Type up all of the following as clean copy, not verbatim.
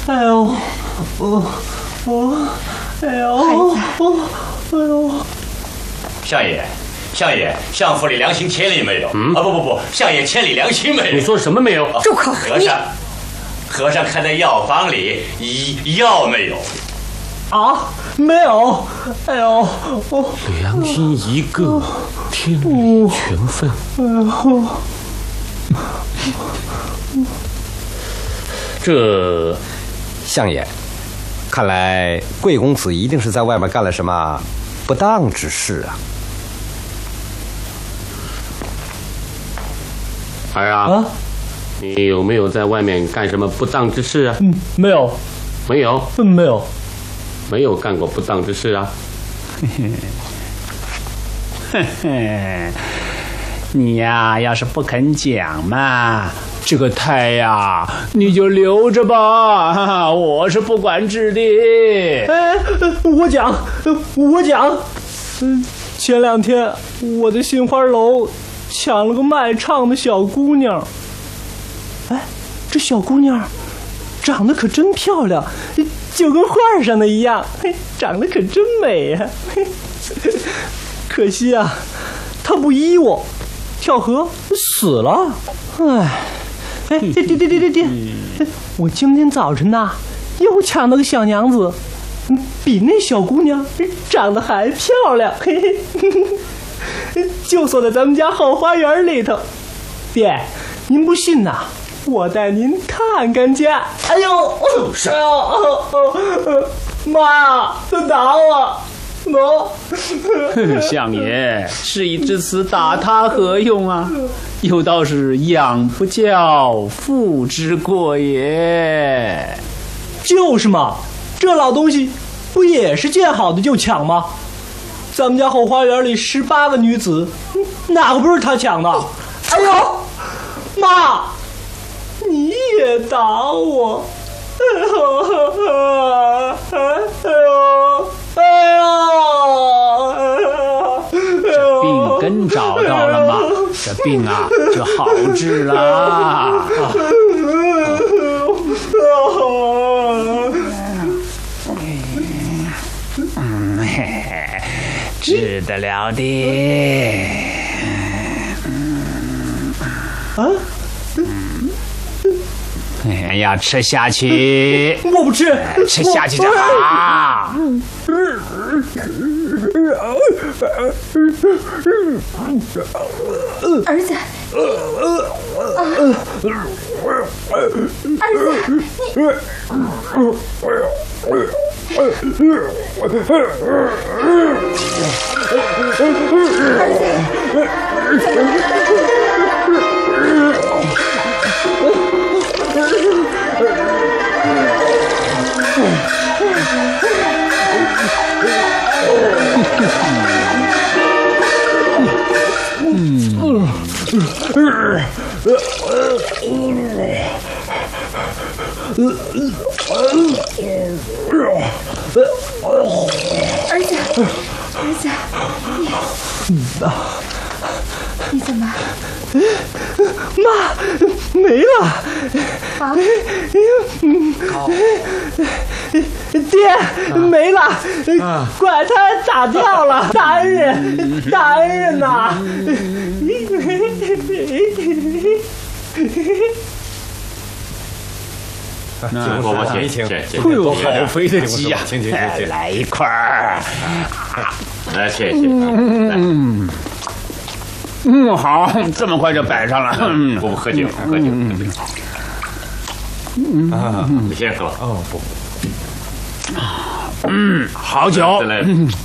哎呦，哎呦， 相爷，相府里良心千里没有？不，相爷千里良心没有。 你说什么没有？ 住口！ 和尚看在药方里药没有？ 啊，没有。哎呦， 良心一个，天理全分。这相爷，看来贵公子一定是在外面干了什么不当之事啊！ 儿啊，你有没有在外面干什么不当之事啊？ 没有， 没有， 没有干过不当之事啊？ 你呀，要是不肯讲嘛，这个胎呀，你就留着吧，我是不管治的。 哎，我讲，前2天我在杏花楼抢了个卖唱的小姑娘。哎，这小姑娘长得可真漂亮，就跟画上的一样，长得可真美呀。可惜啊，她不依我，跳河死了。哎，爹，我今天早晨呐，又抢到个小娘子，比那小姑娘长得还漂亮，就锁在咱们家后花园里头。爹，您不信呐，我带您看看去。哎呦，妈，打我！ 相爷，事已至此，打他何用啊？有道是养不教，父之过也。 就是嘛，这老东西不也是见好的就抢吗？咱们家后花园里18个女子，哪个不是他抢的？哎呦，妈，你也打我！ 这病根找到了吗？这病啊就好治了。治得了的。要吃下去。 我不吃， 吃下去就好。 儿子，你怎么？ 妈，没了！ 啊？ 爹，没了！拐胎打掉了！大恩人呐！ 我请， 哎呦，好肥的鸡呀！ 请， 来一块儿。 来，谢。 好，这么快就摆上了。 不喝酒。你先喝。 哦不。 好酒。 再来。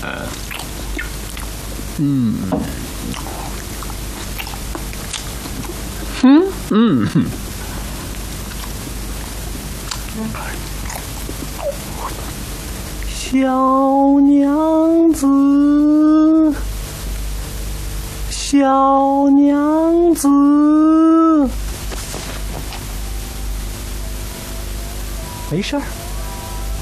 小娘子，小娘子，没事儿。